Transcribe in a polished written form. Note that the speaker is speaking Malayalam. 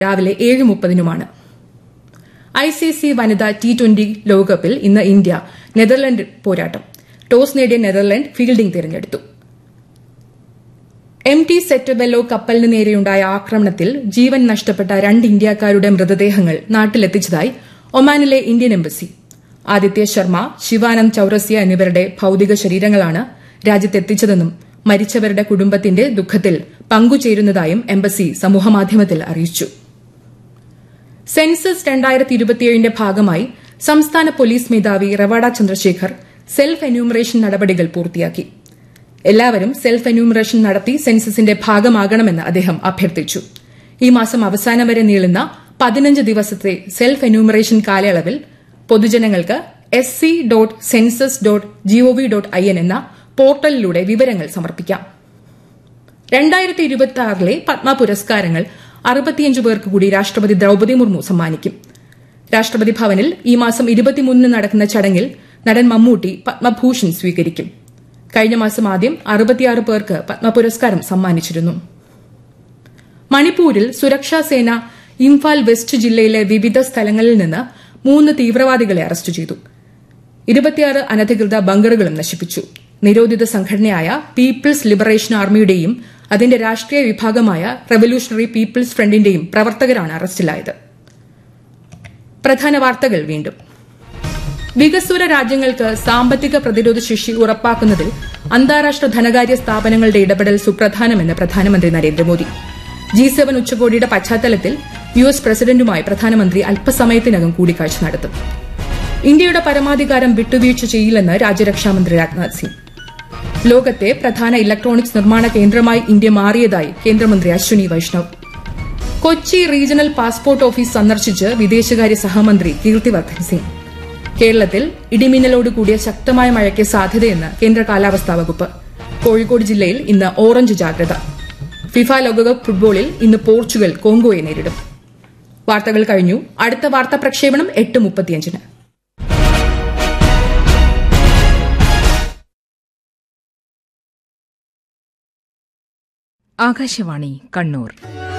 രാവിലെ 7:30 ICC വനിതാ T20 ലോകകപ്പിൽ ഇന്ന് ഇന്ത്യ നെതർലൻഡ് പോരാട്ടം. ടോസ് നേടിയ നെതർലൻഡ് ഫീൽഡിംഗ് തിരഞ്ഞെടുത്തു. MT സെറ്റബെല്ലോ കപ്പലിന് നേരെയുണ്ടായ ആക്രമണത്തിൽ ജീവൻ നഷ്ടപ്പെട്ട 2 ഇന്ത്യക്കാരുടെ മൃതദേഹങ്ങൾ നാട്ടിലെത്തിച്ചതായി ഒമാനിലെ ഇന്ത്യൻ എംബസി. ആദിത്യ ശർമ്മ, ശിവാനന്ദ് ചൌറസിയ എന്നിവരുടെ ഭൌതിക ശരീരങ്ങളാണ് രാജ്യത്തെത്തിച്ചതെന്നും മരിച്ചവരുടെ കുടുംബത്തിന്റെ ദുഃഖത്തിൽ പങ്കുചേരുന്നതായും എംബസി സമൂഹമാധ്യമത്തിൽ അറിയിച്ചു. സെൻസസ് 2027ന്റെ ഭാഗമായി സംസ്ഥാന പോലീസ് മേധാവി റവാഡ ചന്ദ്രശേഖർ സെൽഫ് എന്യൂമറേഷൻ നടപടികൾ പൂർത്തിയാക്കി. എല്ലാവരും സെൽഫ് എന്യൂമറേഷൻ നടത്തി സെൻസസിന്റെ ഭാഗമാകണമെന്ന് അദ്ദേഹം അഭ്യർത്ഥിച്ചു. ഈ മാസം അവസാനം വരെ നീളുന്ന 15 ദിവസത്തെ സെൽഫ് എന്യൂമറേഷൻ കാലയളവിൽ പൊതുജനങ്ങൾക്ക് sc.census.gov.in എന്ന പോർട്ടലിലൂടെ വിവരങ്ങൾ സമർപ്പിക്കാം. 2026ലെ പത്മ പുരസ്കാരങ്ങൾ 65 പേർക്ക് കൂടി രാഷ്ട്രപതി ദ്രൌപദി മുർമു സമ്മാനിക്കും. രാഷ്ട്രപതി ഭവനിൽ ഈ മാസം 23 നടക്കുന്ന ചടങ്ങിൽ നടൻ മമ്മൂട്ടി പത്മഭൂഷൺ സ്വീകരിക്കും. കഴിഞ്ഞ മാസം ആദ്യം 66 പേർക്ക് പത്മ പുരസ്കാരം സമ്മാനിച്ചിരുന്നു. മണിപ്പൂരിൽ സുരക്ഷാസേന ഇംഫാൽ വെസ്റ്റ് ജില്ലയിലെ വിവിധ സ്ഥലങ്ങളിൽ നിന്ന് 3 തീവ്രവാദികളെ അറസ്റ്റ് ചെയ്തു. 26 അനധികൃത ബങ്കറുകളും നശിപ്പിച്ചു. നിരോധിത സംഘടനയായ പീപ്പിൾസ് ലിബറേഷൻ ആർമിയുടെയും അതിന്റെ രാഷ്ട്രീയ വിഭാഗമായ റവല്യൂഷണറി പീപ്പിൾസ് ഫ്രണ്ടിന്റെയും പ്രവർത്തകരാണ് അറസ്റ്റിലായത്. പ്രധാന വാർത്തകൾ വീണ്ടും. വികസ്വര രാജ്യങ്ങൾക്ക് സാമ്പത്തിക പ്രതിരോധ ശേഷി ഉറപ്പാക്കുന്നതിൽ അന്താരാഷ്ട്ര ധനകാര്യ സ്ഥാപനങ്ങളുടെ ഇടപെടൽ സുപ്രധാനമെന്ന് പ്രധാനമന്ത്രി നരേന്ദ്രമോദി. G7 ഉച്ചകോടിയുടെ പശ്ചാത്തലത്തിൽ US പ്രസിഡന്റുമായി പ്രധാനമന്ത്രി അല്പസമയത്തിനകം കൂടിക്കാഴ്ച നടത്തും. ഇന്ത്യയുടെ പരമാധികാരം വിട്ടുവീഴ്ച ചെയ്യില്ലെന്ന് രാജ്യരക്ഷാമന്ത്രി രാജ്നാഥ് സിംഗ്. ലോകത്തെ പ്രധാന ഇലക്ട്രോണിക്സ് നിർമ്മാണ കേന്ദ്രമായി ഇന്ത്യ മാറിയതായി കേന്ദ്രമന്ത്രി Ashwini Vaishnav. Kochi regional passport office സന്ദർശിച്ച് വിദേശകാര്യ സഹമന്ത്രി കീർത്തിവർദ്ധൻ സിംഗ്. കേരളത്തിൽ ഇടിമിന്നലോട് കൂടിയ ശക്തമായ മഴയ്ക്ക് സാധ്യതയെന്ന് കേന്ദ്ര കാലാവസ്ഥാ വകുപ്പ്. കോഴിക്കോട് ജില്ലയിൽ ഇന്ന് ഓറഞ്ച് ജാഗ്രത. ഫിഫ ലോകകപ്പ് ഫുട്ബോളിൽ ഇന്ന് പോർച്ചുഗൽ കോങ്കോയെ നേരിടും. വാർത്തകൾ കഴിഞ്ഞു. അടുത്ത വാർത്താ പ്രക്ഷേപണം 8:35. ആകാശവാണി കണ്ണൂർ.